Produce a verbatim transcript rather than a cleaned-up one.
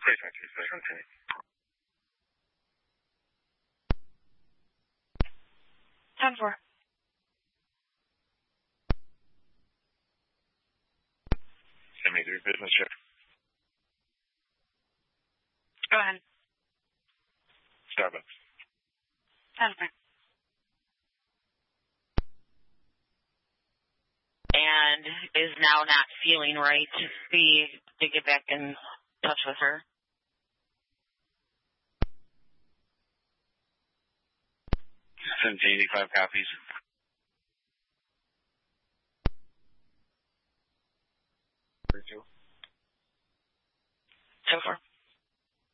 Precinct two seventeen. ten four. seventy-three business shift. Go ahead. Starbucks. ten four. And is now not feeling right to be to get back in touch with her. seventeen eighty-five copies. So far.